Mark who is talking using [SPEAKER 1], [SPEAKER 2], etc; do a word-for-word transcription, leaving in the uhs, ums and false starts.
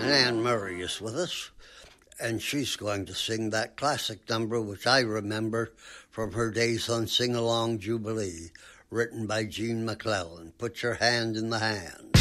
[SPEAKER 1] And Anne Murray is with us, and she's going to sing that classic number which I remember from her days on Sing Along Jubilee, written by Gene MacLellan, Put Your Hand in the Hand.